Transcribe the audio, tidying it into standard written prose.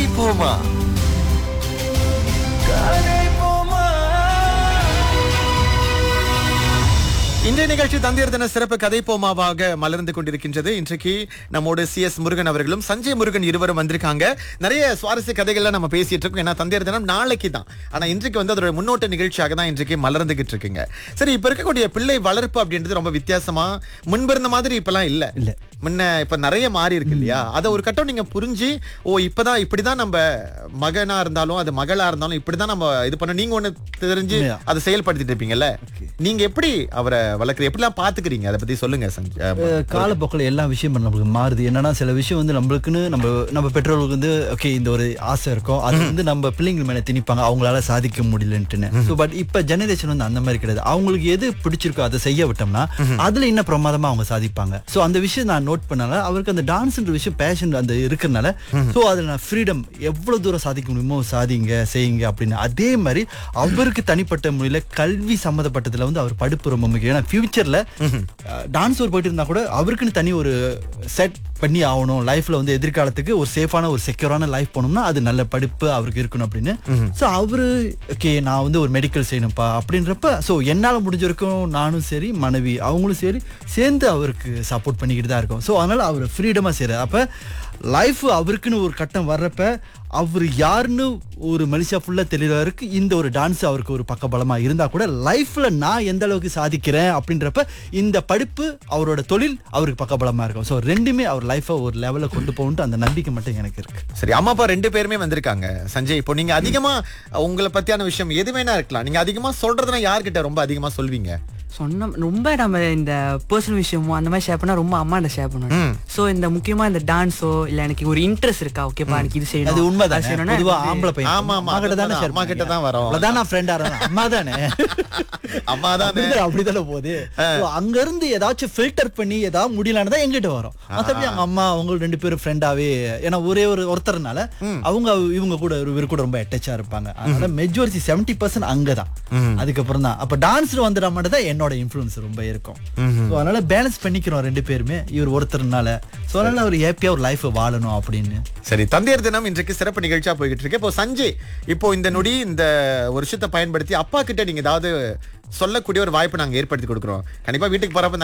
கதை போமா. இன்றைய நிகழ்ச்சி தந்தையர் தின சிறப்பு கதை போமாவாக மலர்ந்து கொண்டிருக்கின்றது. இன்றைக்கு நம்மோடு CS முருகன் அவர்களும் சஞ்சய் முருகன் இருவரும் வந்திருக்காங்க. நிறைய சுவாரஸ்ய கதைகள்லாம் நம்ம பேசிட்டு இருக்கோம். ஏன்னா தந்தையர் தினம் நாளைக்கு தான். ஆனா இன்றைக்கு வந்து அதோட முன்னோட்ட நிகழ்ச்சியாக தான் இன்றைக்கு மலர்ந்துகிட்டு இருக்குங்க. சரி, இப்ப இருக்கக்கூடிய பிள்ளை வளர்ப்பு அப்படின்றது ரொம்ப வித்தியாசமா முன்பிருந்த மாதிரி இப்பெல்லாம் இல்ல. முன்ன இப்ப நிறைய மாறி இருக்கு இல்லையா? அத ஒரு கட்டம் நீங்க புரிஞ்சு, இப்பதான் இப்படிதான் நம்ம மகனா இருந்தாலும் அது மகளா இருந்தாலும் இப்படிதான் நம்ம இது பண்ண, நீங்க ஒண்ணு தெரிஞ்சு அதை செயல்படுத்திட்டு இருப்பீங்கல்ல. நீங்க எப்படி அவரை வளர்க்குற, எப்படிலாம் பாத்துக்கிறீங்க, அதை பத்தி சொல்லுங்க சஞ்சய். காலப்போக்கில் எல்லா விஷயம் நம்மளுக்கு மாறுது. என்னன்னா சில விஷயம் வந்து நம்மளுக்குன்னு நம்ம பெற்றோர்களுக்கு வந்து ஓகே இந்த ஒரு ஆசை இருக்கும், அது வந்து நம்ம பிள்ளைங்க மேல திணிப்பாங்க, அவங்களால சாதிக்க முடியலன்ட்டுன்னு. பட் இப்ப ஜெனரேஷன் வந்து அந்த மாதிரி கிடையாது. அவங்களுக்கு எது பிடிச்சிருக்கோ அதை செய்ய விட்டோம்னா அதுல இன்னும் பிரமாதமா அவங்க சாதிப்பாங்க. சோ அந்த விஷயம் நான் நோட் பண்ணால அவருக்கு அந்த டான்ஸ்ன்ற விஷயம் பேஷன் அந்த இருக்கிறதுனால சோ அதுல நான் ஃப்ரீடம் எவ்வளவு தூரம் சாதிக்க முடியுமோ சாதிங்க செய்யுங்க அப்படின்னு. அதே மாதிரி அவருக்கு தனிப்பட்ட முறையில கல்வி சம்பந்தப்பட்டதுல வந்து அவர் படிப்பு ரொம்ப முக்கியம். ஏன்னா ஃபியூச்சர்ல டான்ஸ் ஒரு போயிட்டு இருந்தா கூட அவருக்குன்னு தனி ஒரு செட் பண்ணி ஆகணும். லைஃப்ல வந்து எதிர்காலத்துக்கு ஒரு சேஃபான ஒரு செக்யூரான லைஃப் போனோம்னா அது நல்ல படிப்பு அவருக்கு இருக்கணும் அப்படின்னு. சோ அவரு ஓகே நான் வந்து ஒரு மெடிக்கல் செய்யணும்ப்பா அப்படின்றப்ப சோ என்னால முடிஞ்ச வரைக்கும் நானும் சரி மனைவி அவங்களும் சரி சேர்ந்து அவருக்கு சப்போர்ட் பண்ணிக்கிட்டு தான் இருக்கோம். சோ அதனால அவர் ஃப்ரீடமா செய்யறாரு. அப்ப லைஃப் அவருக்குன்னு ஒரு கட்டம் வர்றப்ப அவர் யாருன்னு ஒரு மனுஷா ஃபுல்லா தெரியறவருக்கு இந்த ஒரு டான்ஸ் அவருக்கு ஒரு பக்கபலமா இருந்தா கூட லைஃப்ல நான் எந்த அளவுக்கு சாதிக்கிறேன் அப்படின்றப்ப இந்த படிப்பு அவரோட தொழில் அவருக்கு பக்கபலமா இருக்கும். சோ ரெண்டுமே அவர் லைஃபை ஒரு லெவல்ல கொண்டு போகணும்னு அந்த நம்பிக்கை மட்டும் எனக்கு இருக்கு. சரி, அம்மா அப்பா ரெண்டு பேருமே வந்திருக்காங்க. சஞ்சய், இப்போ நீங்க அதிகமா உங்களை பத்தியான விஷயம் எது வேணா இருக்கலாம், நீங்க அதிகமா சொல்றதுன்னா யார்கிட்ட ரொம்ப அதிகமா சொல்வீங்க? சொன்ன ரொம்ப நம்ம இந்த பர்சனல் விஷயமோ அந்த மாதிரி ஷேர் பண்ணா ரொம்ப அம்மாட்ட ஷேர் பண்ணுவேன். சோ இந்த முக்கியமா இந்த டான்ஸோ இல்ல எனக்கு ஒரு இன்ட்ரெஸ்ட் இருக்கா, ஓகேப்பா எனக்கு இது செய்யணும், அது உண்மைதான். பொதுவா ஆம்பளை பையன் ஆமா ஆமா அம்மா கிட்ட தானே ஷேர் அம்மா கிட்ட தான் வரோம். அதான் நான் ஃப்ரெண்டா இருக்கேன். அம்மா தானே அம்மா தானே அப்படிதானே போகுது. அங்க இருந்து ஏதாச்சும் ஃபில்டர் பண்ணி ஏதாவது முடியலான்னு தான் எங்கிட்ட வரும். மத்தபடி அவங்க அம்மா அவங்க ரெண்டு பேரும் ஃப்ரெண்டாவே, ஏன்னா ஒரே ஒருத்தர்னால அவங்க இவங்க கூட இவரு கூட ரொம்ப அட்டாச்சா இருப்பாங்க. அதனால மெஜாரிட்டி 70% அங்கதான். அதுக்கப்புறம் தான் அப்ப டான்ஸ்ல வந்துட மட்டும் தான் என்னோட இன்ஃப்ளூயன்ஸ் ரொம்ப இருக்கும். அதனால பேலன்ஸ் பண்ணிக்கிறோம் ரெண்டு பேருமே இவர் ஒருத்தர்னால. சோ அதனால ஒரு ஹாப்பியா ஒரு லைஃப் வாழணும் அப்படின்னு. சரி, தந்தையர் தினம் இன்றைக்கு சிறப்பு நிகழ்ச்சியா போய்கிட்டு இருக்கு. இப்போ சஞ்சய், இப்போ இந்த நொடி இந்த ஒரு விஷயத்தை பயன்படுத்தி அப்பா கிட்ட நீங்க ஏதாவது சொல்லக்கூடிய ஒரு வாய்ப்பு நாங்க ஏற்படுத்தி கொடுக்குறோம். கண்டிப்பா வீட்டுக்கு போறப்ப